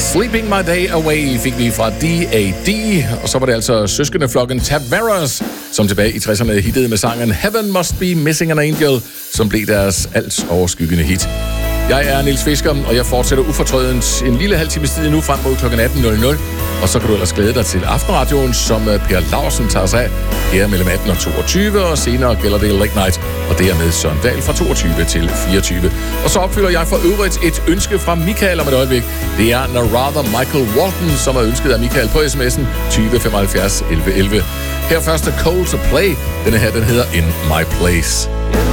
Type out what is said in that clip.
Sleeping My Day Away fik vi fra D.A.D. Og så var det altså søskendeflokken Tavares, som tilbage i 60'erne hittede med sangen Heaven Must Be Missing an Angel, som blev deres alt overskyggende hit. Jeg er Niels Fisker, og jeg fortsætter ufortrødent en lille halv times tid nu frem mod kl. 18.00. Og så kan du ellers glæde dig til Aftenradioen, som Per Lausen tager sig af her mellem 18 og 22, og senere gælder det Late Night, og det er med Søren Dahl fra 22 til 24. Og så opfylder jeg for øvrigt et ønske fra Michael om et øjeblik. Det er Narada Michael Walton, som er ønsket af Michael på sms'en 2075 1111. Her først er Cold to Play. Den her, den hedder In My Place.